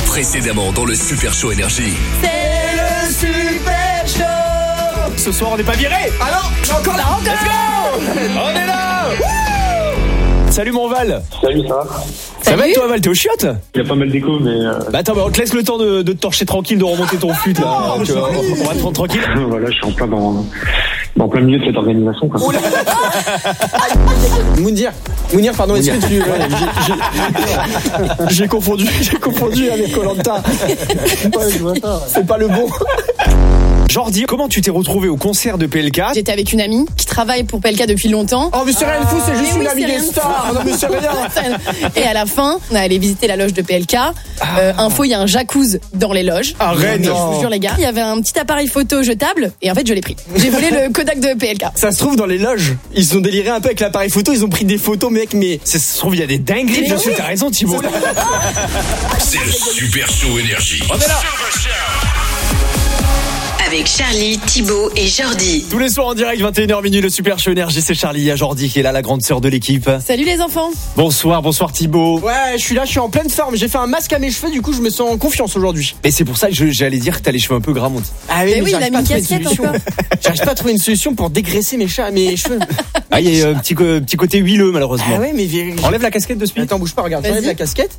Précédemment dans le Super Show Énergie. C'est le Super Show. Ce soir on n'est pas viré. Ah non, encore là, encore. Let's go. On est là. Salut mon Val. Salut, ça va? Ça va et toi Val, t'es au chiottes? Il y a pas mal d'écho, mais... Bah attends, on te laisse le temps de te torcher tranquille, de remonter ton flûte là. On va te rendre tranquille. Voilà, je suis en plein milieu de cette organisation, quoi. Mounir, pardon, est-ce que tu... J'ai confondu avec Koh-Lanta. C'est pas le bon. Jordi, comment tu t'es retrouvé au concert de PLK? J'étais avec une amie qui travaille pour PLK depuis longtemps. Oh mais c'est rien de fou, c'est juste Mais une oui, amie c'est des rien de stars. fou. Non mais c'est rien. Et à la fin, on est allé visiter la loge de PLK. Info, il y a un jacuzzi dans les loges. Arrête. Je vous jure les gars, il y avait un petit appareil photo jetable et en fait je l'ai pris. J'ai volé le Kodak de PLK. Ça se trouve dans les loges, ils ont déliré un peu avec l'appareil photo, ils ont pris des photos mec, mais Ça se trouve, il y a des dingueries Mais dessus, oui. t'as raison Thibaut. C'est le Super Show Énergie. On est là. Avec Charlie, Thibaut et Jordi. Tous les soirs en direct, 21h minuit, le Super Show Énergie, c'est Charlie, il y a Jordi qui est là, la grande sœur de l'équipe. Salut les enfants. Bonsoir Thibaut. ouais, je suis en pleine forme, j'ai fait un masque à mes cheveux, du coup je me sens en confiance aujourd'hui. Et c'est pour ça que j'allais dire que t'as les cheveux un peu gras, monte. Ah Mais oui, il a j'arrive mis pas à une trouver casquette solution. encore. J'arrive pas à trouver une solution pour dégraisser mes cheveux. Ah, il y a un petit côté huileux malheureusement. Ah ouais, mais Enlève la casquette de suite. attends, bouge pas, regarde, Vas-y. j'enlève la casquette.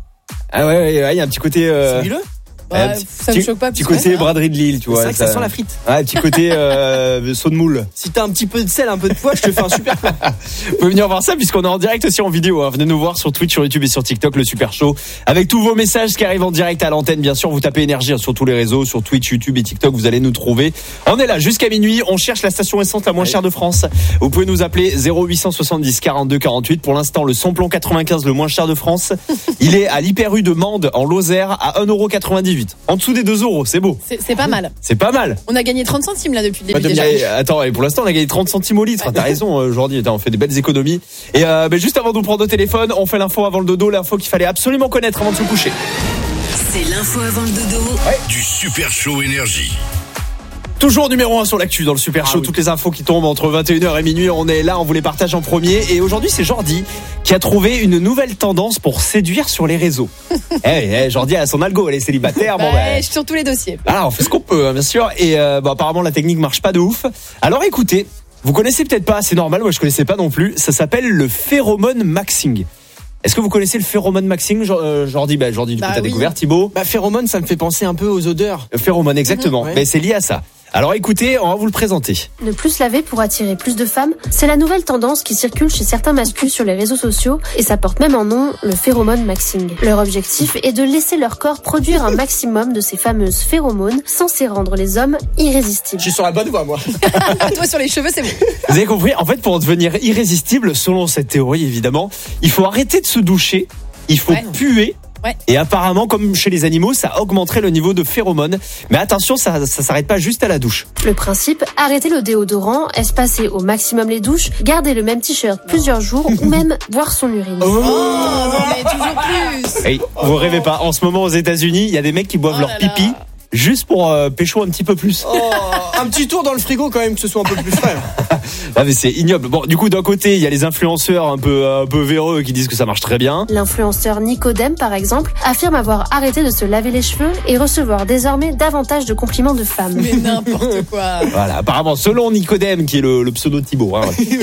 Ah ouais, il y a un petit côté. C'est huileux. Bah, ça me choque pas. Petit plus que côté ça. braderie de Lille, tu C'est vois. vrai que ça sent la frite. Ouais, petit côté saut de moule. Si t'as un petit peu de sel, un peu de poivre, je te fais un super plat. Vous pouvez venir voir ça puisqu'on est en direct aussi en vidéo. Venez nous voir sur Twitch, sur YouTube et sur TikTok, le Super Show. Avec tous vos messages qui arrivent en direct à l'antenne, bien sûr. Vous tapez énergie sur tous les réseaux, sur Twitch, YouTube et TikTok, vous allez nous trouver. On est là jusqu'à minuit. On cherche la station essence la moins chère de France. Vous pouvez nous appeler 0870 42 48. Pour l'instant, le samplon 95 le moins cher de France. Il est à l'Hyper U de Mende en Lozère à 1,98€. En dessous des 2€, c'est beau. C'est pas mal. C'est pas mal. On a gagné 30 centimes là depuis le début déjà. Attends, et pour l'instant, on a gagné 30 centimes au litre. T'as raison, aujourd'hui. On fait des belles économies. Et juste avant de nous prendre au téléphone, on fait l'info avant le dodo, l'info qu'il fallait absolument connaître avant de se coucher. C'est l'info avant le dodo. Du Super Show Énergie. Toujours numéro 1 sur l'actu dans le Super Show. oui. Toutes les infos qui tombent entre 21h et minuit, on est là, on vous les partage en premier. Et aujourd'hui, c'est Jordi qui a trouvé une nouvelle tendance pour séduire sur les réseaux. Jordi a son algo, elle est célibataire. Je suis sur tous les dossiers. Voilà, on fait ce qu'on peut, bien sûr. Et apparemment, la technique marche pas de ouf. Alors écoutez, vous connaissez peut-être pas, c'est normal, moi je connaissais pas non plus. Ça s'appelle le phéromone maxing. Est-ce que vous connaissez le phéromone maxing, Jordi? Jordi, du coup, t'as oui. découvert, Thibaut. Phéromone, ça me fait penser un peu aux odeurs. Le phéromone, exactement. Ouais. Mais c'est lié à ça. Alors écoutez, on va vous le présenter. Ne plus se laver pour attirer plus de femmes, c'est la nouvelle tendance qui circule chez certains masculins sur les réseaux sociaux et ça porte même en nom le phéromone maxing. Leur objectif est de laisser leur corps produire un maximum de ces fameuses phéromones censées rendre les hommes irrésistibles. Je suis sur la bonne voie, moi. Toi sur les cheveux, c'est bon. Vous avez compris? En fait, pour devenir irrésistible, selon cette théorie évidemment, il faut arrêter de se doucher, il faut puer. Ouais. Et apparemment, comme chez les animaux, ça augmenterait le niveau de phéromones. Mais attention, ça s'arrête pas juste à la douche. Le principe, arrêter le déodorant, espacer au maximum les douches, garder le même t-shirt plusieurs jours ou même boire son urine. Oh non mais toujours plus. Hey, vous rêvez pas, en ce moment aux États-Unis, il y a des mecs qui boivent Oh leur là là. pipi juste pour pécho un petit peu plus. Un petit tour dans le frigo quand même, que ce soit un peu plus frais. Ah mais c'est ignoble. Bon, du coup, d'un côté, il y a les influenceurs un peu véreux qui disent que ça marche très bien. L'influenceur Nicodème, par exemple, affirme avoir arrêté de se laver les cheveux et recevoir désormais davantage de compliments de femmes. Mais n'importe quoi. Voilà, apparemment, selon Nicodème, qui est le pseudo de Thibaut,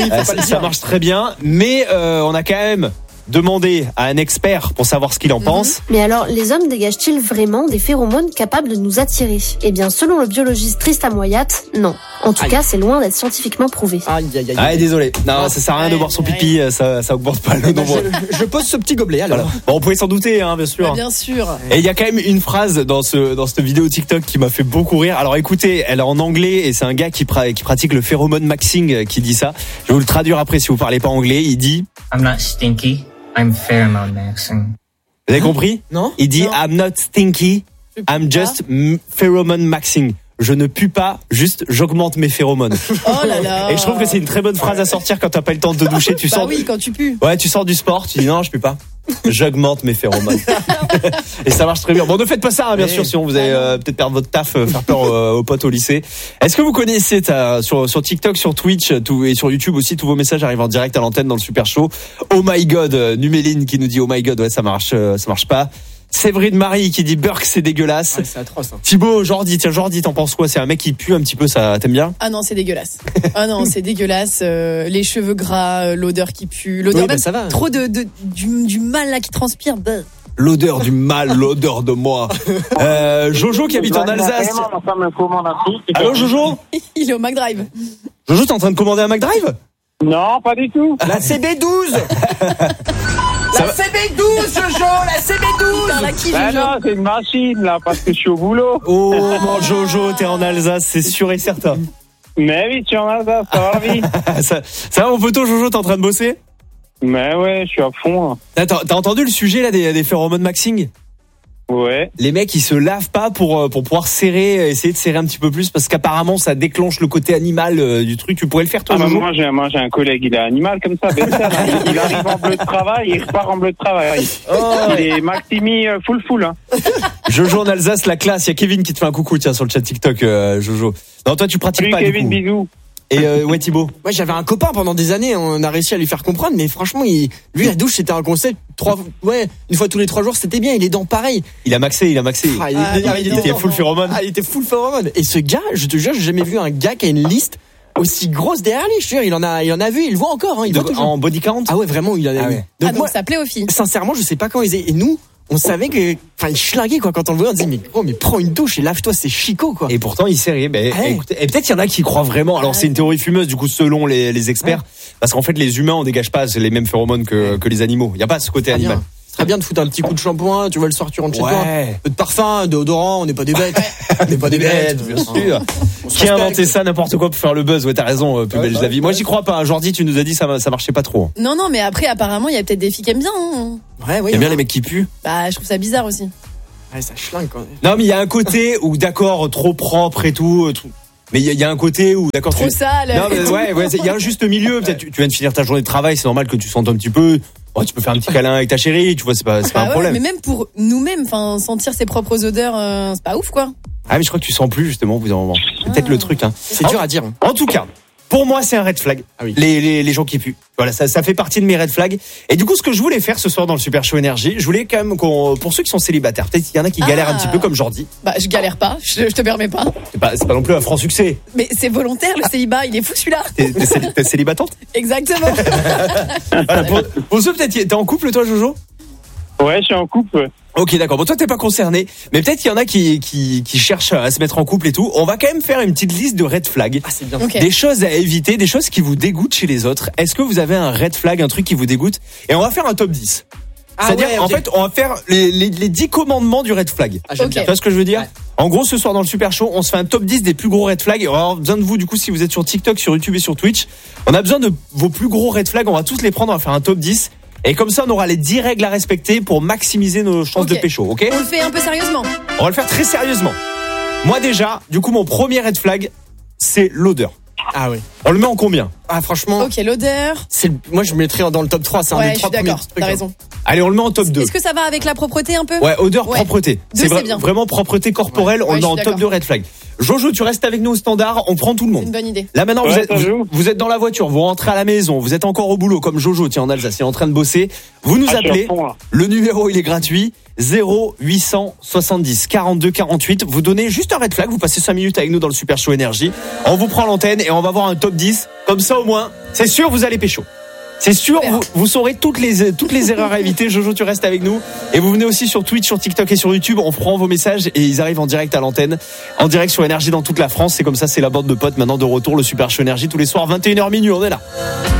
ça marche très bien. Mais on a quand même demandé à un expert pour savoir ce qu'il en pense. Mais alors, les hommes dégagent-ils vraiment des phéromones capables de nous attirer? Eh bien, selon le biologiste Tristan Moyat, non. En tout cas, c'est loin d'être scientifiquement prouvé. Aïe, aïe, aïe. Ah, désolé. Non, ça sert à rien de boire son pipi, ça augmente pas le nombre. Je pose ce petit gobelet alors. Voilà. Bon, on pouvait s'en douter, bien sûr. Bien sûr. Et il y a quand même une phrase dans cette vidéo TikTok qui m'a fait beaucoup rire. Alors écoutez, elle est en anglais et c'est un gars qui pratique le phéromone maxing qui dit ça. Je vais vous le traduire après si vous parlez pas anglais. Il dit, I'm not stinky. I'm pheromone maxing. vous avez compris? Non. Il dit, Non. I'm not stinky, I'm just pheromone maxing. Je ne pue pas, juste j'augmente mes phéromones. Oh là là. Et je trouve que c'est une très bonne phrase à sortir quand t'as pas le temps de te doucher. Tu Bah sors. oui, quand tu pues. Ouais, tu sors du sport, tu dis non, je pue pas. J'augmente mes phéromones. Et ça marche très bien. Bon, ne faites pas ça, bien sûr, sinon vous allez peut-être perdre votre taf, faire peur aux potes au lycée. Est-ce que vous connaissez sur TikTok, sur Twitch et sur YouTube aussi, tous vos messages arrivent en direct à l'antenne dans le Super Show. Oh my God, Numéline qui nous dit oh my God, ouais, ça marche pas. Séverine Marie qui dit Burke, c'est dégueulasse. Ouais, c'est atroce. Hein. Thibaut, Jordi, t'en penses quoi? C'est un mec qui pue un petit peu, ça, t'aimes bien? Ah non, c'est dégueulasse. Ah non, c'est dégueulasse. Les cheveux gras, l'odeur qui pue, l'odeur même ça va. trop du mal là qui transpire. Bah. L'odeur du mal, l'odeur de moi. Jojo qui habite en Alsace. Allô Jojo? Il est au McDrive. Jojo, t'es en train de commander un McDrive? Non, pas du tout. La CB12 La CB12, Jojo, la CB12 Par là qui Ben Jojo non, c'est une machine, là, parce que je suis au boulot. Oh mon Jojo, t'es en Alsace, c'est sûr et certain. Mais oui, tu en as ça va la vie. ça va mon poteau Jojo, t'es en train de bosser? Mais ouais, je suis à fond, là. Attends, t'as entendu le sujet là des phéromones maxing? Ouais. Les mecs ils se lavent pas pour pouvoir essayer de serrer un petit peu plus parce qu'apparemment ça déclenche le côté animal du truc. Tu pourrais le faire toi Jojo? Moi j'ai un collègue, il est animal comme ça, bestial. Il arrive en bleu de travail, il repart en bleu de travail. Il est Maximi full hein. Jojo en Alsace, la classe. Il y a Kevin qui te fait un coucou tiens sur le chat TikTok Jojo. Non toi tu pratiques pas Kevin, du coup. bisous. Et ouais Thibaut. Ouais, j'avais un copain pendant des années, on a réussi à lui faire comprendre, mais franchement, lui, la douche, c'était un concept. Une fois tous les 3 jours, c'était bien, il est dans pareil. Il a maxé. Ah, il était full phéromone. Ah, il était full phéromone. Et ce gars, je te jure, j'ai jamais vu un gars qui a une liste aussi grosse derrière lui. Je te jure, il en a vu, il voit encore, hein, il voit toujours. En body count? Ah ouais, vraiment, il en a vu. Donc ça plaît aux filles. Sincèrement, je sais pas quand ils étaient. Et nous, on savait que, il schlinguait, quoi, quand on le voyait, on disait, mais gros, mais prends une douche et lave-toi, c'est chicot, quoi. Et pourtant, il serrait. Écoutez, et peut-être il y en a qui y croient vraiment. Alors, c'est une théorie fumeuse, du coup, selon les experts. Parce qu'en fait, les humains, on dégage pas les mêmes phéromones que les animaux. Il n'y a pas ce côté animal. C'est très bien de foutre un petit coup de shampoing, tu vois, le soir, tu rentres chez toi. Un peu de parfum, déodorant, on n'est pas des bêtes. On n'est pas des bêtes, bien sûr. Qui a inventé ça, n'importe quoi pour faire le buzz? Ouais, t'as raison, plus belge la vie. Moi, j'y crois pas. Jordi, tu nous as dit ça marchait pas trop. Non, mais après, apparemment, il y a peut-être des filles qui aiment bien. Hein. Ouais. Il y a bien les mecs qui puent. Bah, je trouve ça bizarre aussi. Ouais, ça schlingue, quoi. Non, mais il y a un côté où, d'accord, trop propre et tout. Mais il y a un côté où, d'accord, trop sale. Non, mais ouais, il y a un juste milieu. Peut-être tu viens de finir ta journée de travail, c'est normal que tu sentes un petit peu. Oh, tu peux faire un petit câlin avec ta chérie, tu vois, c'est pas un problème. Mais même pour nous-mêmes, sentir ses propres odeurs, c'est pas ouf, quoi. Ah, mais je crois que tu sens plus, justement, au bout d'un moment. C'est peut-être le truc, hein. C'est dur à dire. En tout cas, pour moi, c'est un red flag. Ah oui. Les gens qui puent. Voilà, ça fait partie de mes red flags. Et du coup, ce que je voulais faire ce soir dans le Super Show Énergie, je voulais quand même pour ceux qui sont célibataires, peut-être qu'il y en a qui galèrent un petit peu comme Jordi. Bah, je galère pas, je te permets pas. C'est pas non plus un franc succès. Mais c'est volontaire, le célibat, il est fou celui-là. T'es célibatante? Exactement. Voilà, pour ceux peut-être, t'es en couple toi, Jojo? Ouais, je suis en couple. Ok, d'accord. Bon, toi, t'es pas concerné, mais peut-être qu'il y en a qui cherchent à se mettre en couple et tout. On va quand même faire une petite liste de red flags. Ah, c'est bien. Okay. Des choses à éviter, des choses qui vous dégoûtent chez les autres. Est-ce que vous avez un red flag, un truc qui vous dégoûte? Et on va faire un top 10. C'est-à-dire, en fait, on va faire les 10 commandements du red flag. Okay. Tu vois ce que je veux dire? Ouais. En gros, ce soir dans le Super Show, on se fait un top 10 des plus gros red flags. On va avoir besoin de vous, du coup, si vous êtes sur TikTok, sur YouTube et sur Twitch. On a besoin de vos plus gros red flags. On va tous les prendre, on va faire un top 10. Et comme ça, on aura les 10 règles à respecter pour maximiser nos chances de pécho, ok? On le fait un peu sérieusement. On va le faire très sérieusement. Moi déjà, du coup, mon premier red flag, c'est l'odeur. Ah oui. On le met en combien? Ah franchement, Ok, l'odeur. moi je me mettrais dans le top 3, c'est un Ouais, des je 3 suis premiers d'accord, trucs. t'as raison. Allez, on le met en top 2. Est-ce que ça va avec la propreté un peu? Ouais, odeur, Ouais. propreté. Deux, c'est bien. Vraiment propreté corporelle, on Ouais, le met je en suis top 2 red flag. Jojo, tu restes avec nous au standard, on prend tout le C'est monde. une bonne idée. Là maintenant, Ouais, ça joue. vous êtes dans la voiture, vous rentrez à la maison, vous êtes encore au boulot, comme Jojo, tiens, en Alsace, il est en train de bosser. Vous nous Je suis appelez, à fond, là. le numéro il est gratuit, 0870 42 48. Vous donnez juste un red flag, vous passez 5 minutes avec nous dans le Super Show Énergie. On vous prend l'antenne et on va voir un top 10. Comme ça au moins, c'est sûr vous allez pécho. C'est sûr, vous saurez toutes les erreurs à éviter. Jojo, tu restes avec nous. Et vous venez aussi sur Twitch, sur TikTok et sur YouTube. On prend vos messages et ils arrivent en direct à l'antenne. En direct sur Énergie dans toute la France. C'est comme ça, c'est la bande de potes maintenant de retour. Le Super Show Énergie tous les soirs, 21h minuit. On est là.